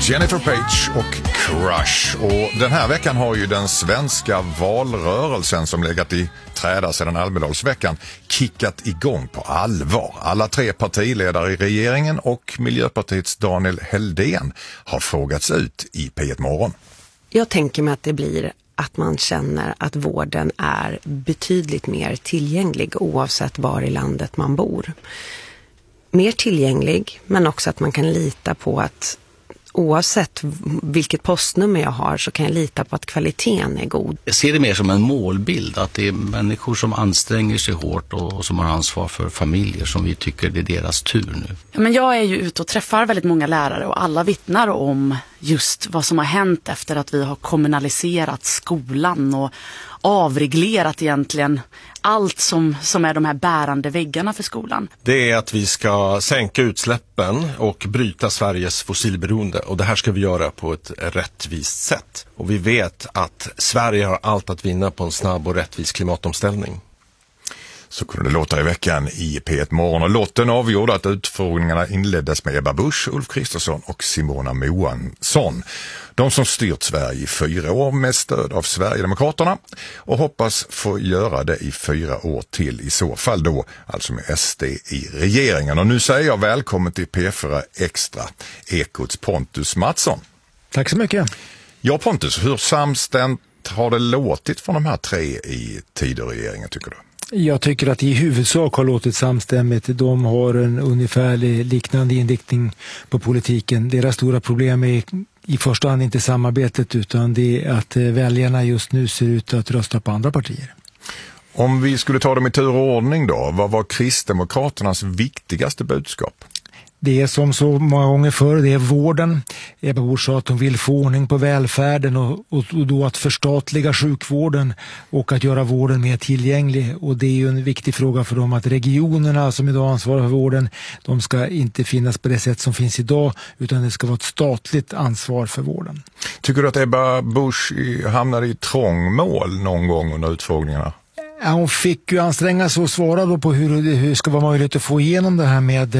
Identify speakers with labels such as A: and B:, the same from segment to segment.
A: Jennifer Page och Crush. Och den här veckan har ju den svenska valrörelsen som legat i träda sedan Almedalsveckan kickat igång på allvar. Alla tre partiledare i regeringen och Miljöpartiets Daniel Heldén har frågats ut i P1 Morgon.
B: Jag tänker mig att det blir att man känner att vården är betydligt mer tillgänglig oavsett var i landet man bor. Mer tillgänglig, men också att man kan lita på att oavsett vilket postnummer jag har så kan jag lita på att kvaliteten är god.
C: Jag ser det mer som en målbild, att det är människor som anstränger sig hårt och som har ansvar för familjer som vi tycker det är deras tur nu.
D: Men jag är ju ute och träffar väldigt många lärare och alla vittnar om just vad som har hänt efter att vi har kommunaliserat skolan och avreglerat egentligen allt som är de här bärande väggarna för skolan.
E: Det är att vi ska sänka utsläppen och bryta Sveriges fossilberoende, och det här ska vi göra på ett rättvist sätt. Och vi vet att Sverige har allt att vinna på en snabb och rättvis klimatomställning.
A: Så kunde det låta i veckan i P1 Morgon, och lotten avgjorde att utfrågningarna inleddes med Ebba Busch, Ulf Kristersson och Simona Moansson. De som styrt Sverige i 4 år med stöd av Sverigedemokraterna och hoppas få göra det i 4 år till, i så fall då alltså med SD i regeringen. Och nu säger jag välkommen till P4 Extra, Ekots Pontus Mattsson.
F: Tack så mycket.
A: Ja Pontus, hur samstämt har det låtit från de här tre i Tidöregeringen tycker du?
F: Jag tycker att i huvudsak har låtit samstämmigt. De har en ungefärlig liknande inriktning på politiken. Deras stora problem är i första hand inte samarbetet, utan det är att väljarna just nu ser ut att rösta på andra partier.
A: Om vi skulle ta dem i tur och ordning då, vad var Kristdemokraternas viktigaste budskap?
F: Det är som så många gånger förr, det är vården. Ebba Busch sa att hon vill få ordning på välfärden och då att förstatliga sjukvården och att göra vården mer tillgänglig. Och det är ju en viktig fråga för dem att regionerna som idag ansvarar för vården, de ska inte finnas på det sätt som finns idag, utan det ska vara ett statligt ansvar för vården.
A: Tycker du att Ebba Busch hamnade i trångmål någon gång under utfrågningarna?
F: Ja, hon fick ju anstränga sig och svara då på hur ska vara möjligt att få igenom det här med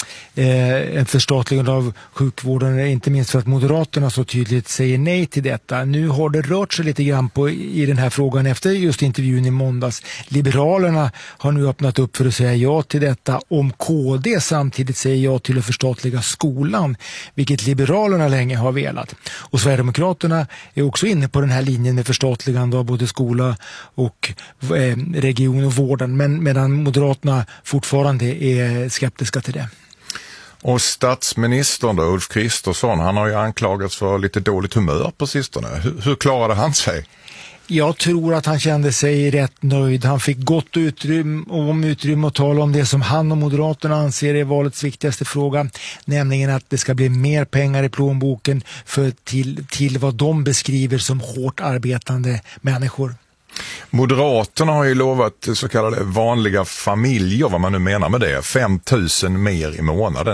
F: en förstatligande av sjukvården, inte minst för att Moderaterna så tydligt säger nej till detta. Nu har det rört sig lite grann i den här frågan efter just intervjun i måndags. Liberalerna har nu öppnat upp för att säga ja till detta om KD samtidigt säger ja till att förstatliga skolan, vilket Liberalerna länge har velat. Och Sverigedemokraterna är också inne på den här linjen med förstatligande av både skola och region och vården, medan Moderaterna fortfarande är skeptiska till det.
A: Och statsministern då, Ulf Kristersson, han har ju anklagats för lite dåligt humör på sistone. Hur klarade han sig?
F: Jag tror att han kände sig rätt nöjd. Han fick gott utrymme att tala om det som han och Moderaterna anser är valets viktigaste fråga, nämligen att det ska bli mer pengar i plånboken till vad de beskriver som hårt arbetande människor.
A: Moderaterna har ju lovat så kallade vanliga familjer, vad man nu menar med det, 5 000 mer i månaden.